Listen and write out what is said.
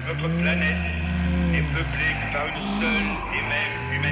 notre planète n'est peuplée que par une seule et même humanité.